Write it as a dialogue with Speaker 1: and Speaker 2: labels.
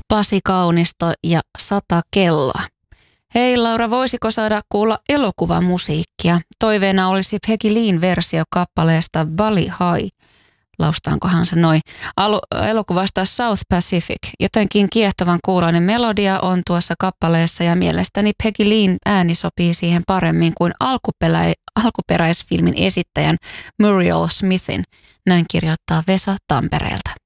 Speaker 1: Pasi Kaunisto ja 100 kelloa. Hei Laura, voisiko saada kuulla elokuvamusiikkia? Toiveena olisi Peggy Leen versio kappaleesta Bali High. Laustaankohan se noin. Elokuvasta South Pacific. Jotenkin kiehtovan kuuloinen melodia on tuossa kappaleessa ja mielestäni Peggy Leen ääni sopii siihen paremmin kuin alkuperäisfilmin esittäjän Muriel Smithin. Näin kirjoittaa Vesa Tampereelta.